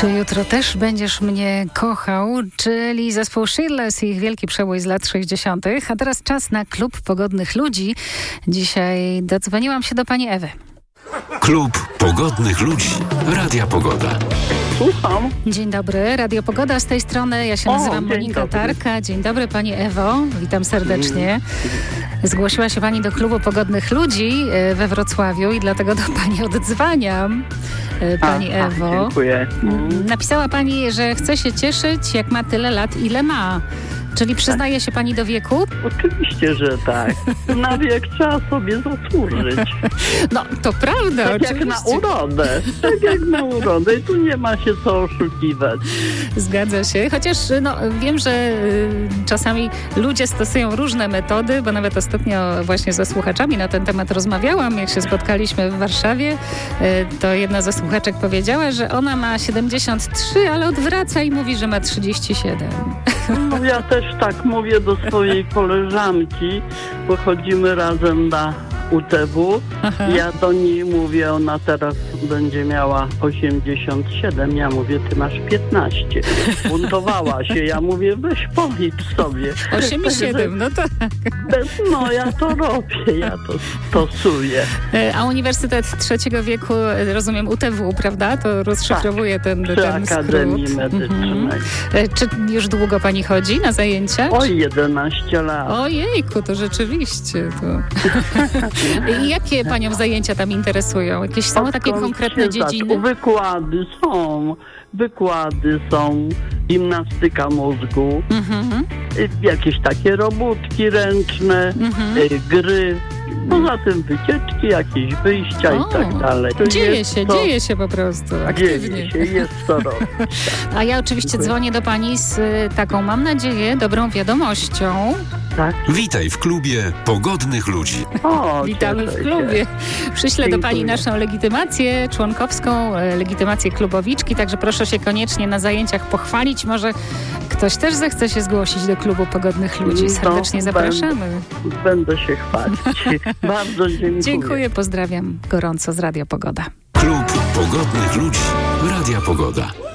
Czy jutro też będziesz mnie kochał, czyli zespół Shirless i ich wielki przebój z lat 60. A teraz czas na Klub Pogodnych Ludzi. Dzisiaj dodzwoniłam się do pani Ewy. Klub Pogodnych Ludzi. Radia Pogoda. Słucham. Dzień dobry, Radio Pogoda z tej strony. Ja się nazywam Monika Tarka. Dzień dobry pani Ewo, witam serdecznie. Zgłosiła się pani do Klubu Pogodnych Ludzi we Wrocławiu i dlatego do pani odzwaniam. Pani Ewo. Dziękuję. Napisała pani, że chce się cieszyć, jak ma tyle lat, ile ma. Czyli przyznaje się pani do wieku? Oczywiście, że tak. Na wiek trzeba sobie zasłużyć. No, to prawda, Tak oczywiście. jak na urodę. Tak jak na urodę. I tu nie ma się co oszukiwać. Zgadza się. Chociaż wiem, że czasami ludzie stosują różne metody, bo nawet ostatnio właśnie ze słuchaczami na ten temat rozmawiałam. Jak się spotkaliśmy w Warszawie, to jedna ze słuchaczek powiedziała, że ona ma 73, ale odwraca i mówi, że ma 37. No ja też tak mówię do swojej koleżanki, bo chodzimy razem na UTW. Aha. Ja do niej mówię, ona teraz będzie miała 87. Ja mówię, ty masz 15. Buntowała się. Ja mówię, weź policz sobie. 8 i 7, no tak. No ja to robię, ja to stosuję. A Uniwersytet Trzeciego Wieku, rozumiem, UTW, prawda? To rozszyfrowuje ten Przy skrót. Akademii Medycznej. Czy już długo pani chodzi na zajęcia? O 11 lat. Ojejku, to rzeczywiście. I jakie panią zajęcia tam interesują? Jakieś są takie konkretne dziedziny? Wykłady są, gimnastyka mózgu, jakieś takie robótki ręczne, gry. Poza tym wycieczki, jakieś wyjścia i tak dalej. Dzieje się po prostu aktywnie. Dzieje się, jest co robić. A ja oczywiście dzwonię do pani z taką, mam nadzieję, dobrą wiadomością. Tak? Witaj w klubie Pogodnych Ludzi. O, Witamy w cieszę się. klubie. Przyślę do pani Dziękuję. naszą legitymację członkowską, legitymację klubowiczki, także proszę się koniecznie na zajęciach pochwalić. Może ktoś też zechce się zgłosić do Klubu Pogodnych Ludzi. Serdecznie No, zapraszamy. Będę się chwalić. Bardzo dziękuję. Dziękuję, pozdrawiam gorąco z Radio Pogoda. Klub Pogodnych Ludzi. Radia Pogoda.